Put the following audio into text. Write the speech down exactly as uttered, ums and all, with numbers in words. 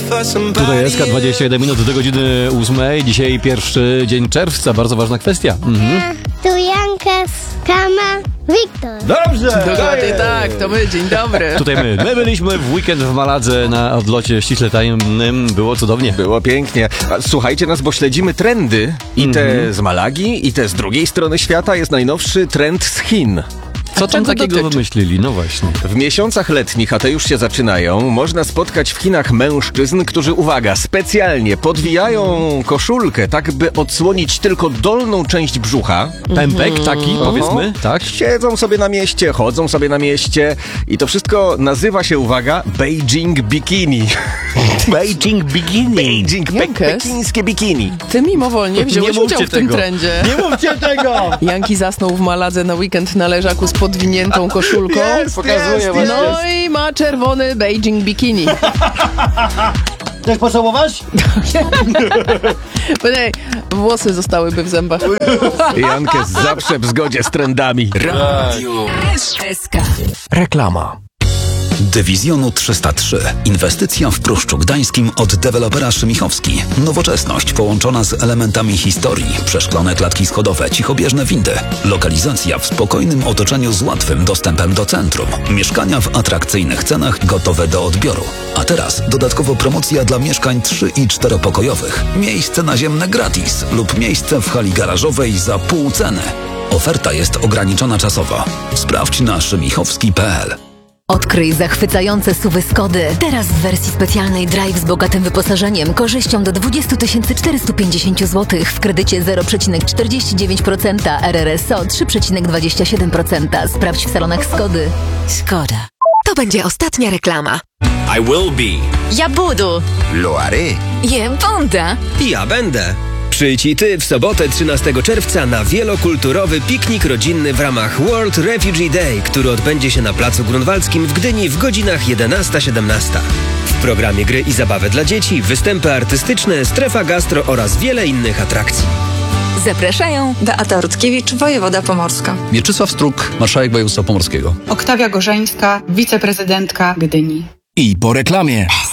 Tutaj jest K dwadzieścia jeden minut do godziny ósmej. Dzisiaj pierwszy dzień czerwca, bardzo ważna kwestia. Mhm. Tu Janka, Kama, Wiktor. Dobrze! Dokładnie tak, to my, dzień dobry. Tutaj my. My byliśmy w weekend w Maladze na odlocie ściśle tajemnym. Było cudownie. Było pięknie. A słuchajcie nas, bo śledzimy trendy. I te z Malagi, i te z drugiej strony świata. Jest najnowszy trend z Chin. Co tam czego takiego dotyczy? wymyślili? No właśnie. W miesiącach letnich, a te już się zaczynają, można spotkać w Chinach mężczyzn, którzy, uwaga, specjalnie podwijają koszulkę, tak by odsłonić tylko dolną część brzucha. Pępek taki, powiedzmy, tak? Siedzą sobie na mieście, chodzą sobie na mieście i to wszystko nazywa się, uwaga, Beijing Bikini. Beijing Bikini. Beijing, pe- Jankes? pekińskie bikini. Ty mimowolnie wziąłeś udział w tym trendzie. Nie mówcie tego! Janki zasnął w Maladze na weekend na leżaku z podwiniętą koszulką. Jest, jest, jest. No i ma czerwony Beijing Bikini. Chcesz pocałować? Ej, włosy zostałyby w zębach. Jankes zawsze w zgodzie z trendami. Radio S K. Reklama. Dywizjonu trzysta trzy. Inwestycja w Pruszczu Gdańskim od dewelopera Szymichowski. Nowoczesność połączona z elementami historii. Przeszklone klatki schodowe, cichobieżne windy. Lokalizacja w spokojnym otoczeniu z łatwym dostępem do centrum. Mieszkania w atrakcyjnych cenach gotowe do odbioru. A teraz dodatkowo promocja dla mieszkań trzy i czteropokojowych. Miejsce naziemne gratis lub miejsce w hali garażowej za pół ceny. Oferta jest ograniczona czasowo. Sprawdź na szymichowski kropka p l. Odkryj zachwycające suwy Skody. Teraz w wersji specjalnej Drive z bogatym wyposażeniem, korzyścią do dwadzieścia tysięcy czterysta pięćdziesiąt złotych w kredycie zero przecinek czterdzieści dziewięć procent, R R S O trzy przecinek dwadzieścia siedem procent. Sprawdź w salonach Skody. Szkoda. To będzie ostatnia reklama. I will be. Ja budu. Lo haré. Je będę. Ja będę. Przyjdź i ty w sobotę trzynastego czerwca na wielokulturowy piknik rodzinny w ramach World Refugee Day, który odbędzie się na Placu Grunwaldzkim w Gdyni w godzinach jedenasta siedemnaście. W programie gry i zabawy dla dzieci, występy artystyczne, strefa gastro oraz wiele innych atrakcji. Zapraszają Beata Rutkiewicz, wojewoda pomorska. Mieczysław Struk, marszałek województwa pomorskiego. Oktawia Gorzeńska, wiceprezydentka Gdyni. I po reklamie.